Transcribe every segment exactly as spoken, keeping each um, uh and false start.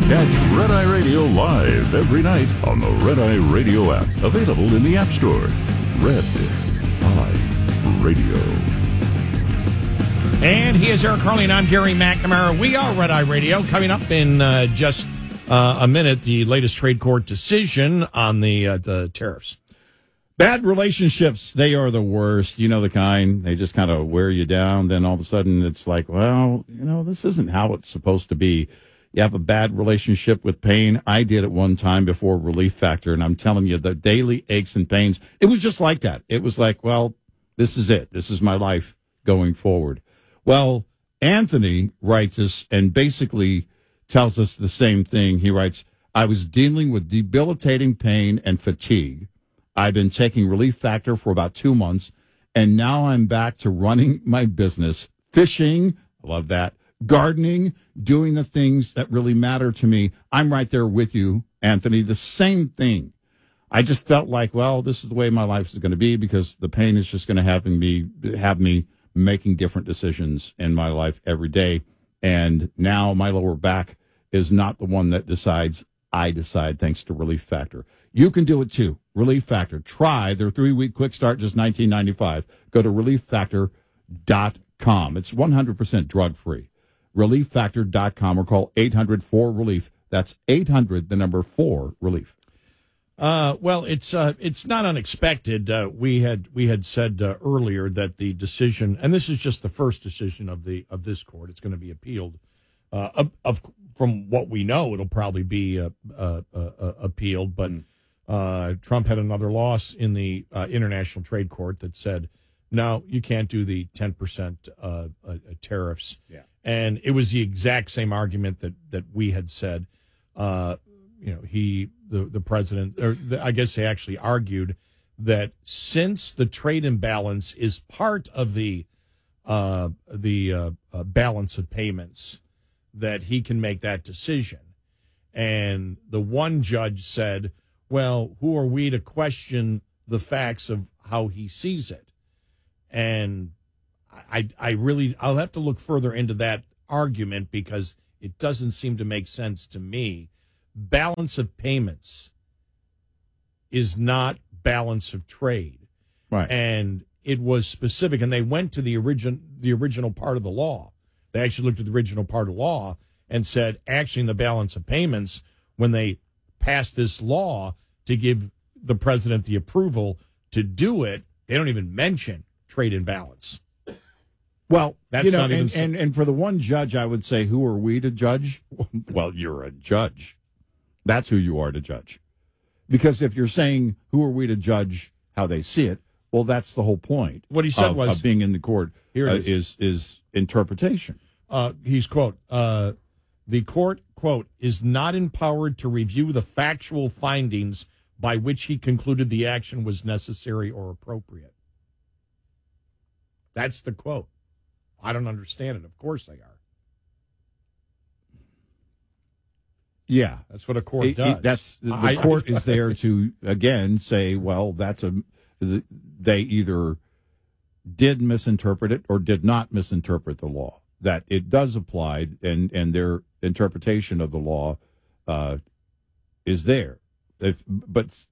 Catch Red Eye Radio live every night on the Red Eye Radio app, available in the App Store. Red Eye Radio. And he is Eric Harley, and I'm Gary McNamara. We are Red Eye Radio. Coming up in uh, just uh, a minute, the latest trade court decision on the uh, the tariffs. Bad relationships, they are the worst. You know the kind. They just kind of wear you down. Then all of a sudden it's like, well, you know, this isn't how it's supposed to be. You have a bad relationship with pain. I did at one time before Relief Factor, and I'm telling you, the daily aches and pains, it was just like that. It was like, well, this is it. This is my life going forward. Well, Anthony writes us and basically tells us the same thing. He writes, I was dealing with debilitating pain and fatigue. I've been taking Relief Factor for about two months, and now I'm back to running my business, fishing, I love that, gardening, doing the things that really matter to me. I'm right there with you, Anthony, the same thing. I just felt like, well, this is the way my life is going to be because the pain is just going to have me, have me making different decisions in my life every day. And now my lower back is not the one that decides. I decide, thanks to Relief Factor. You can do it too. Relief Factor. Try their three-week quick start, just nineteen ninety-five. Go to relief factor dot com. It's one hundred percent drug-free. relief factor dot com or call eight hundred four relief. That's eight hundred, the number four, relief. Uh, well, it's uh, it's not unexpected. Uh, we had we had said uh, earlier that the decision, and this is just the first decision of the of this court. It's going to be appealed. Uh, of, of from what we know, it'll probably be uh, uh, uh, appealed. But uh, Trump had another loss in the uh, International Trade Court that said, no, you can't do the ten percent uh, uh, tariffs. Yeah. And it was the exact same argument that, that we had said. Uh, you know, he, the, the president, or the, I guess they actually argued that since the trade imbalance is part of the uh, the uh, uh, balance of payments, that he can make that decision. And the one judge said, well, who are we to question the facts of how he sees it? And I, I really, I'll have to look further into that argument because it doesn't seem to make sense to me. Balance of payments is not balance of trade. Right. And it was specific, and they went to the origin, the original part of the law. They actually looked at the original part of law and said, actually, in the balance of payments, when they passed this law to give the president the approval to do it, they don't even mention trade imbalance. Well, That's you know, not even and, so- and, and for the one judge, I would say, who are we to judge? Well, you're a judge. That's who you are to judge. Because if you're saying, who are we to judge how they see it, well, that's the whole point. What he said of, was- of being in the court Here uh, it is. is is interpretation. Uh, he's, quote, uh, the court, quote, is not empowered to review the factual findings by which he concluded the action was necessary or appropriate. That's the quote. I don't understand it. Of course they are. Yeah. That's what a court It- does. it- that's the, the I- court I- is there to, again, say, well, that's a, they either did misinterpret it or did not misinterpret the law. That it does apply, and, and their interpretation of the law uh, is there. If, but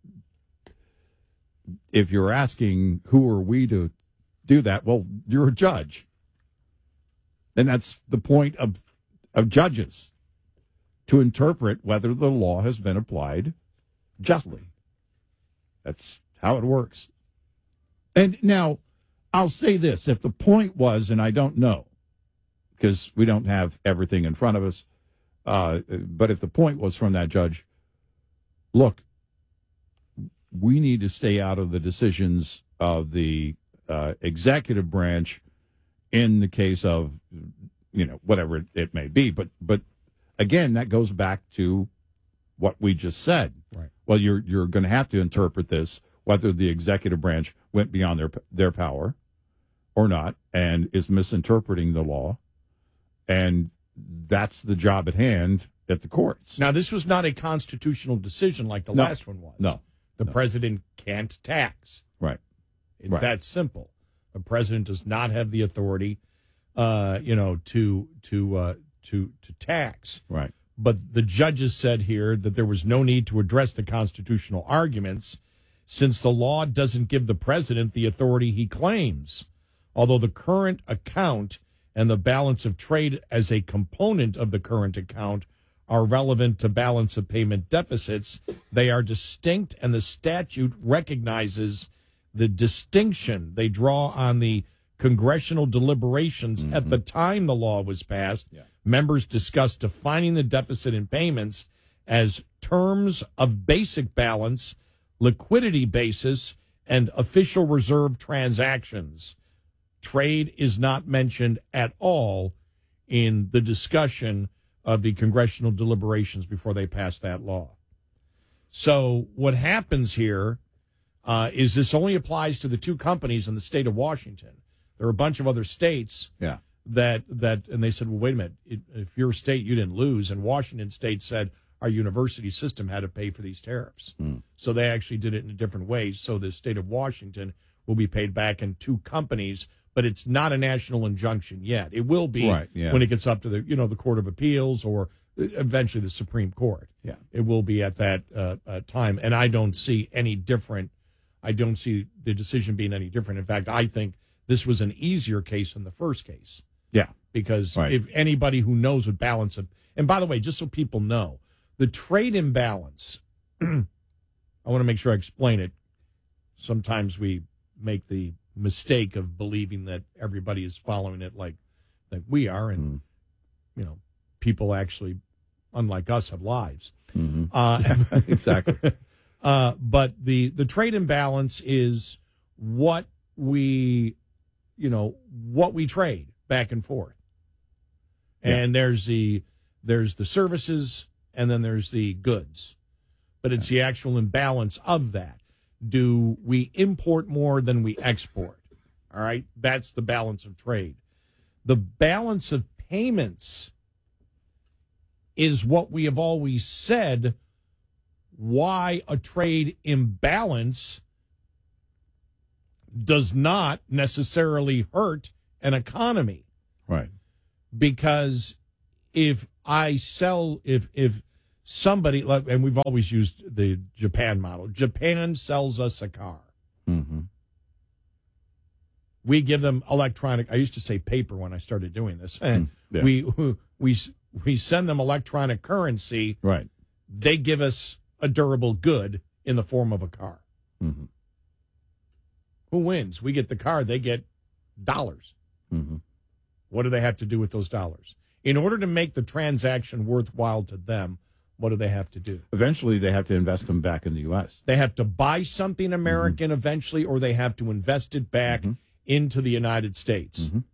if you're asking who are we to do that, well, you're a judge. And that's the point of of judges, to interpret whether the law has been applied justly. That's how it works. And now, I'll say this. If the point was, and I don't know, because we don't have everything in front of us, uh, but if the point was from that judge, look, we need to stay out of the decisions of the uh, executive branch in the case of, you know, whatever it, it may be. But, but again, that goes back to what we just said. Right. Well, you're you're going to have to interpret this, whether the executive branch went beyond their their power or not, and is misinterpreting the law. And that's the job at hand at the courts. Now, this was not a constitutional decision like the No. last one was. No. The No. president can't tax. Right. It's Right. that simple. The president does not have the authority, uh, you know, to to uh, to to tax. Right. But the judges said here that there was no need to address the constitutional arguments since the law doesn't give the president the authority he claims. Although the current account and the balance of trade as a component of the current account are relevant to balance of payment deficits, they are distinct, and the statute recognizes the distinction. They draw on the congressional deliberations mm-hmm. at the time the law was passed. Yeah. Members discussed defining the deficit in payments as terms of basic balance, liquidity basis, and official reserve transactions. Trade is not mentioned at all in the discussion of the congressional deliberations before they passed that law. So what happens here uh, is this only applies to the two companies in the state of Washington. There are a bunch of other states yeah. that, that, and they said, well, wait a minute, it, if your state, you didn't lose, and Washington state said our university system had to pay for these tariffs. Mm. So they actually did it in a different way. So the state of Washington will be paid back in two companies, but it's not a national injunction yet. It will be right, yeah. when it gets up to the, you know, the Court of Appeals or eventually the Supreme Court. Yeah. It will be at that uh, uh, time. And I don't see any different. I don't see the decision being any different. In fact, I think this was an easier case than the first case. Yeah. Because right. if anybody who knows what balance of, and by the way, just so people know, the trade imbalance, I want to make sure I explain it. Sometimes we make the mistake of believing that everybody is following it like, like we are. And, mm. you know, people actually, unlike us, have lives. Mm-hmm. Uh, yeah, exactly. Uh, but the, the trade imbalance is what we, you know, what we trade back and forth. Yeah. And there's the, there's the services and then there's the goods, but it's yeah. the actual imbalance of that. Do we import more than we export? All right. That's the balance of trade. The balance of payments is what we have always said why a trade imbalance does not necessarily hurt an economy. Right. Because if I sell, if, if somebody, and we've always used the Japan model, Japan sells us a car. Mm-hmm. We give them electronic, I used to say paper when I started doing this. And mm, yeah. we, we, we send them electronic currency. Right. They give us a durable good in the form of a car. Mm-hmm. Who wins? We get the car. They get dollars. Mm-hmm. What do they have to do with those dollars? In order to make the transaction worthwhile to them, what do they have to do? Eventually, they have to invest them back in the U S. They have to buy something American mm-hmm. eventually, or they have to invest it back mm-hmm. into the United States. Mm-hmm.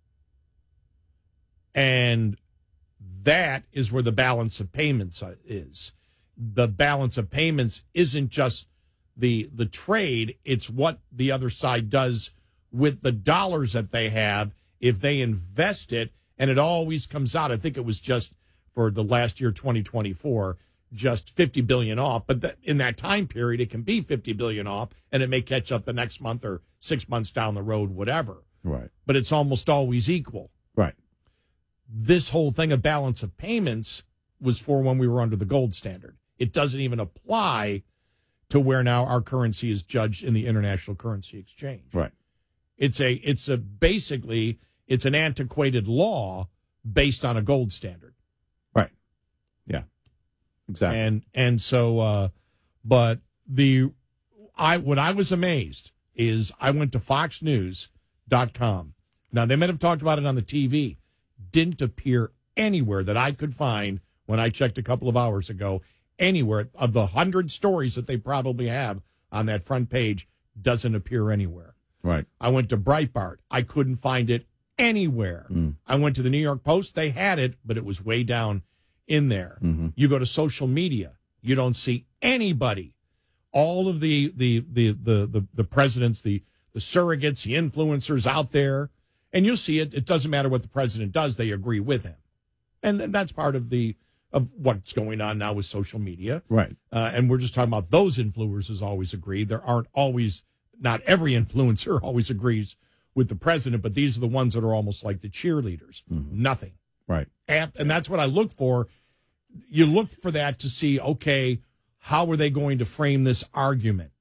And that is where the balance of payments is. The balance of payments isn't just the the trade, it's what the other side does with the dollars that they have if they invest it, and it always comes out, I think it was just for the last year, twenty twenty-four, just fifty billion dollars off, but that, in that time period, it can be fifty billion dollars off, and it may catch up the next month or six months down the road, whatever. Right. But it's almost always equal. Right. This whole thing of balance of payments was for when we were under the gold standard. It doesn't even apply to where now our currency is judged in the International Currency Exchange. Right. It's a it's a basically it's an antiquated law based on a gold standard. Right. Yeah. Exactly. And and so uh, but the I what I was amazed is I went to fox news dot com. Now they might have talked about it on the T V. Didn't appear anywhere that I could find when I checked a couple of hours ago. Anywhere of the hundred stories that they probably have on that front page doesn't appear anywhere. Right. I went to Breitbart. I couldn't find it anywhere. Mm. I went to the New York Post. They had it, but it was way down in there. Mm-hmm. You go to social media. You don't see anybody. All of the the the the the, the presidents, the the surrogates, the influencers out there, and you'll see it. It doesn't matter what the president does. They agree with him, and, and that's part of the. of what's going on now with social media. Right. Uh, and we're just talking about those influencers always agree. There aren't always, not every influencer always agrees with the president, but these are the ones that are almost like the cheerleaders. Mm-hmm. Nothing. Right. And, and that's what I look for. you look for that to see, okay, how are they going to frame this argument?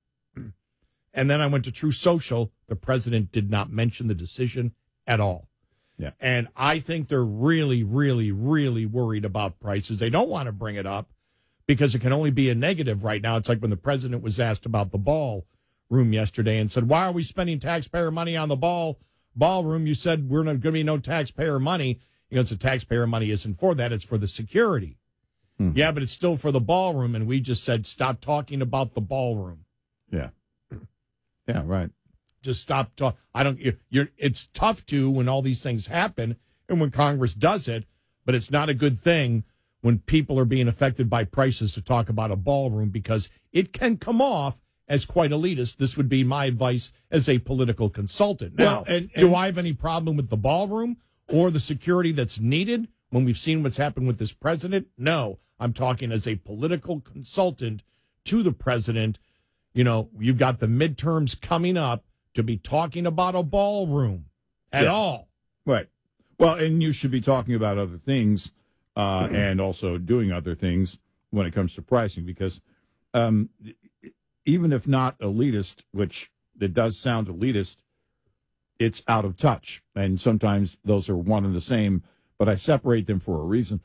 And then I went to True Social. The president did not mention the decision at all. Yeah. And I think they're really, really, really worried about prices. They don't want to bring it up because it can only be a negative right now. It's like when the president was asked about the ballroom yesterday and said, why are we spending taxpayer money on the ball ballroom? You said we're not going to be no taxpayer money. You know, it's the taxpayer money isn't for that. It's for the security. Mm-hmm. Yeah, but it's still for the ballroom. And we just said, stop talking about the ballroom. Yeah. Yeah, right. Just stop talking. I don't, you're, you're, it's tough to when all these things happen and when Congress does it, but it's not a good thing when people are being affected by prices to talk about a ballroom because it can come off as quite elitist. This would be my advice as a political consultant. Now, well, and, and, do I have any problem with the ballroom or the security that's needed when we've seen what's happened with this president? No, I'm talking as a political consultant to the president. You know, you've got the midterms coming up to be talking about a ballroom at yeah. all. Right. Well, and you should be talking about other things uh, mm-hmm. and also doing other things when it comes to pricing because um, even if not elitist, which it does sound elitist, it's out of touch. And sometimes those are one and the same, but I separate them for a reason.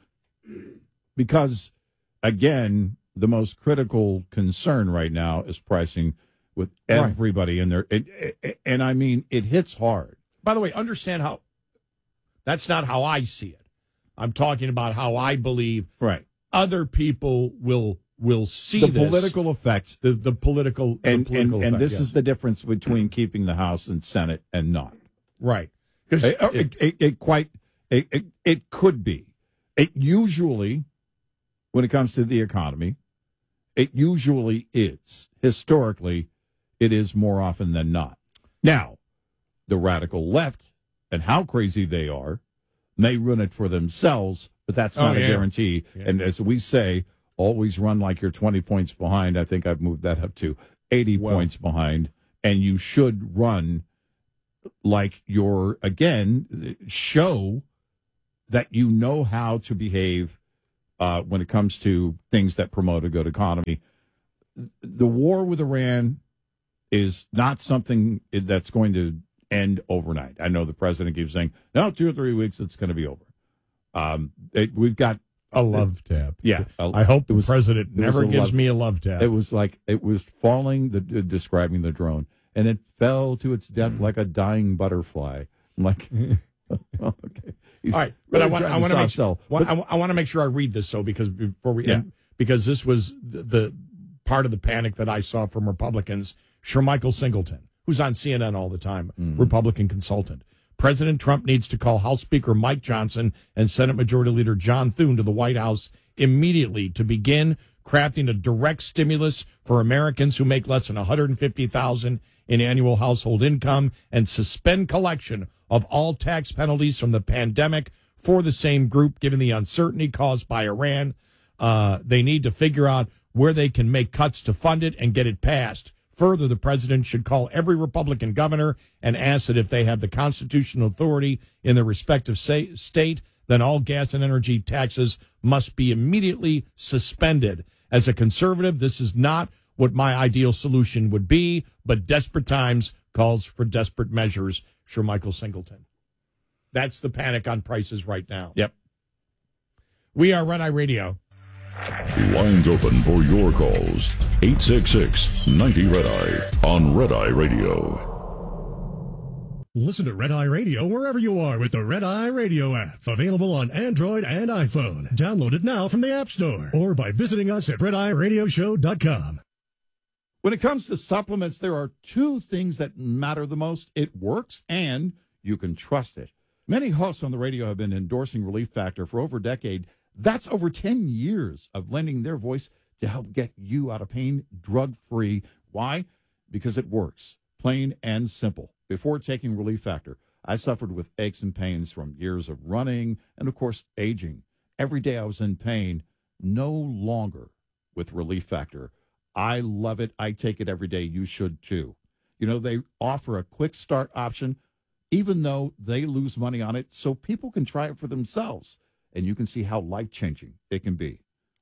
Because, again, the most critical concern right now is pricing with everybody right. in there. It, it, and, I mean, it hits hard. By the way, understand how that's not how I see it. I'm talking about how I believe right. other people will will see the this, political effects. The, the political and, the political and, and effect, this yes. is the difference between keeping the House and Senate and not. Right. It, it, it, it quite it, it, it could be. It usually, when it comes to the economy, it usually is. Historically, it is more often than not. Now, the radical left and how crazy they are may run it for themselves, but that's not oh, yeah. a guarantee. Yeah. And as we say, always run like you're twenty points behind. I think I've moved that up to eighty well, points behind. And you should run like you're, again, show that you know how to behave uh, when it comes to things that promote a good economy. The war with Iran is not something that's going to end overnight. I know the president keeps saying, no, two or three weeks, it's going to be over. Um, it, we've got a love tap. Yeah. A, I hope the was, president never gives love, me a love tap. It was like, it was falling, the, uh, describing the drone, and it fell to its death like a dying butterfly. I'm like, okay. He's all right. But really I want, I want to make sell. But, I, I want to make sure I read this, so because before we, yeah. end, because this was the, the part of the panic that I saw from Republicans. Shermichael Singleton, who's on C N N all the time, mm-hmm. Republican consultant. President Trump needs to call House Speaker Mike Johnson and Senate Majority Leader John Thune to the White House immediately to begin crafting a direct stimulus for Americans who make less than one hundred fifty thousand dollars in annual household income and suspend collection of all tax penalties from the pandemic for the same group, given the uncertainty caused by Iran. Uh, they need to figure out where they can make cuts to fund it and get it passed. Further, the president should call every Republican governor and ask that if they have the constitutional authority in their respective say, state, then all gas and energy taxes must be immediately suspended. As a conservative, this is not what my ideal solution would be, but desperate times calls for desperate measures. Shermichael Singleton. That's the panic on prices right now. Yep. We are Red Eye Radio. Lines open for your calls. eight six six, ninety, Red Eye on Red Eye Radio. Listen to Red Eye Radio wherever you are with the Red Eye Radio app. Available on Android and iPhone. Download it now from the App Store or by visiting us at red eye radio show dot com. When it comes to supplements, there are two things that matter the most. It works and you can trust it. Many hosts on the radio have been endorsing Relief Factor for over a decade. That's over ten years of lending their voice to help get you out of pain drug-free. Why? Because it works. Plain and simple. Before taking Relief Factor, I suffered with aches and pains from years of running and, of course, aging. Every day I was in pain. No longer with Relief Factor. I love it. I take it every day. You should, too. You know, they offer a quick start option, even though they lose money on it, so people can try it for themselves. And you can see how life-changing it can be.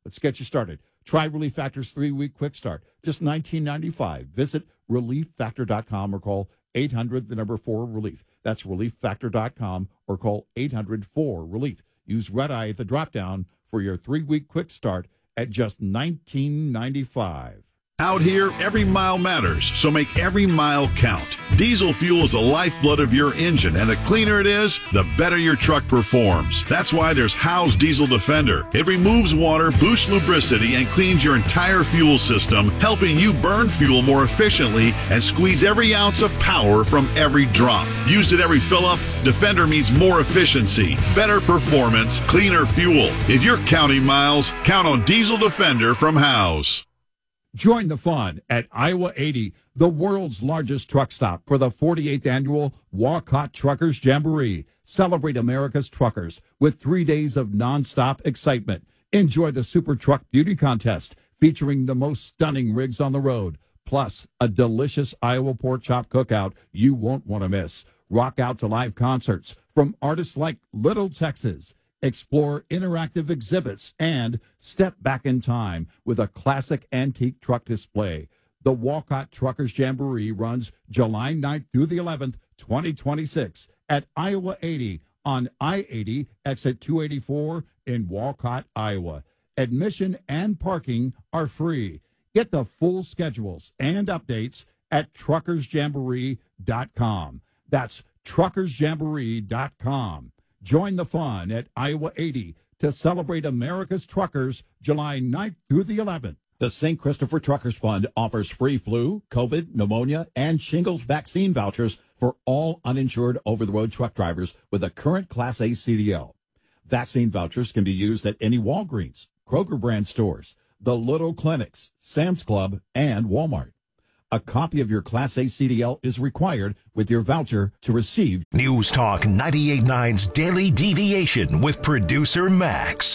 Let's get you started. Try Relief Factor's three-week quick start, just nineteen ninety-five. Visit relief factor dot com or call eight hundred, the number four, relief. That's relief factor dot com or call eight hundred, four, relief. Use Red Eye at the drop-down for your three-week quick start at just nineteen ninety-five. Out here, every mile matters, so make every mile count. Diesel fuel is the lifeblood of your engine, and the cleaner it is, the better your truck performs. That's why there's Howe's Diesel Defender. It removes water, boosts lubricity, and cleans your entire fuel system, helping you burn fuel more efficiently and squeeze every ounce of power from every drop. Used at every fill-up, Defender means more efficiency, better performance, cleaner fuel. If you're counting miles, count on Diesel Defender from Howe's. Join the fun at Iowa eighty, the world's largest truck stop, for the forty-eighth annual Walcott Truckers Jamboree. Celebrate America's truckers with three days of nonstop excitement. Enjoy the Super Truck Beauty Contest featuring the most stunning rigs on the road, plus a delicious Iowa pork chop cookout you won't want to miss. Rock out to live concerts from artists like Little Texas. Explore interactive exhibits, and step back in time with a classic antique truck display. The Walcott Truckers Jamboree runs July ninth through the eleventh, twenty twenty-six at Iowa eighty on I eighty, exit two eighty-four in Walcott, Iowa. Admission and parking are free. Get the full schedules and updates at truckers jamboree dot com. That's truckers jamboree dot com. Join the fun at Iowa eighty to celebrate America's truckers July ninth through the eleventh. The Saint Christopher Truckers Fund offers free flu, COVID, pneumonia, and shingles vaccine vouchers for all uninsured over-the-road truck drivers with a current Class A C D L. Vaccine vouchers can be used at any Walgreens, Kroger brand stores, the Little Clinics, Sam's Club, and Walmart. A copy of your Class A C D L is required with your voucher to receive. News Talk ninety-eight point nine's Daily Deviation with producer Max.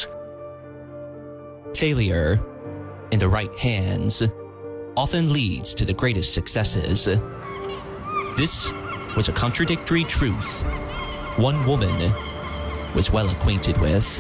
Failure in the right hands often leads to the greatest successes. This was a contradictory truth one woman was well acquainted with.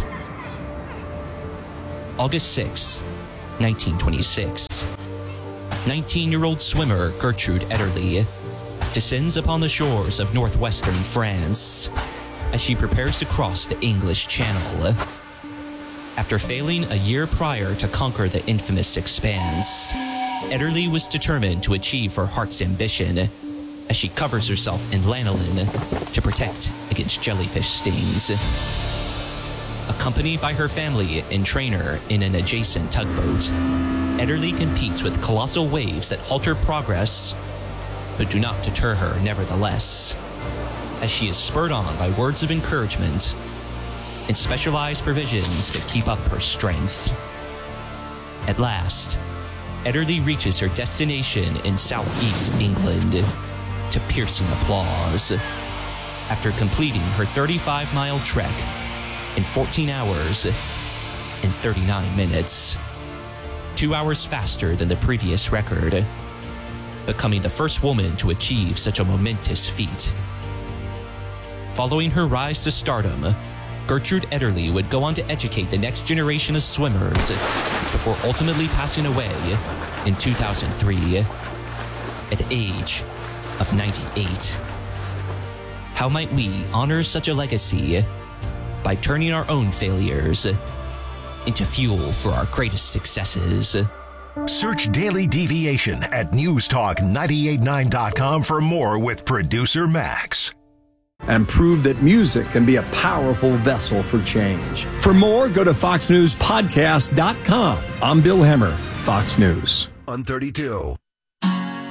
August sixth, nineteen twenty-six. nineteen-year-old swimmer Gertrude Ederle descends upon the shores of northwestern France as she prepares to cross the English Channel. After failing a year prior to conquer the infamous Expanse, Ederle was determined to achieve her heart's ambition as she covers herself in lanolin to protect against jellyfish stings. Accompanied by her family and trainer in an adjacent tugboat, Ederle competes with colossal waves that halt her progress, but do not deter her nevertheless, as she is spurred on by words of encouragement and specialized provisions to keep up her strength. At last, Ederle reaches her destination in southeast England to piercing applause after completing her thirty-five mile trek in fourteen hours and thirty-nine minutes. Two hours faster than the previous record, becoming the first woman to achieve such a momentous feat. Following her rise to stardom, Gertrude Ederle would go on to educate the next generation of swimmers before ultimately passing away in two thousand three at the age of ninety-eight. How might we honor such a legacy by turning our own failures into fuel for our greatest successes? Search Daily Deviation at news talk nine eight nine dot com for more with producer Max. And prove that music can be a powerful vessel for change. For more, go to fox news podcast dot com. I'm Bill Hemmer, Fox News. On thirty-two.